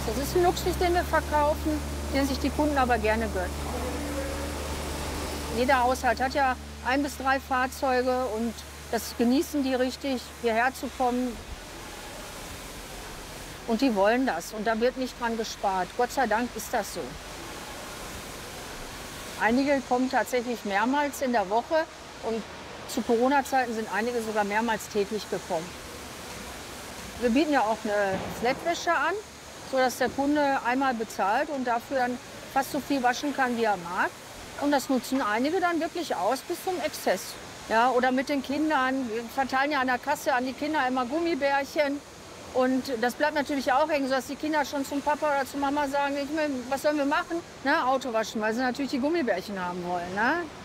Das ist ein Luxus, den wir verkaufen, den sich die Kunden aber gerne gönnen. Jeder Haushalt hat ja 1 bis 3 Fahrzeuge und das genießen die richtig, hierher zu kommen. Und die wollen das und da wird nicht dran gespart. Gott sei Dank ist das so. Einige kommen tatsächlich mehrmals in der Woche und zu Corona-Zeiten sind einige sogar mehrmals täglich gekommen. Wir bieten ja auch eine Flatwäsche an, sodass der Kunde einmal bezahlt und dafür dann fast so viel waschen kann, wie er mag. Und das nutzen einige dann wirklich aus bis zum Exzess. Ja, oder mit den Kindern. Wir verteilen ja an der Kasse an die Kinder immer Gummibärchen. Und das bleibt natürlich auch hängen, sodass die Kinder schon zum Papa oder zur Mama sagen, was sollen wir machen? Ne, Auto waschen, weil sie natürlich die Gummibärchen haben wollen. Ne?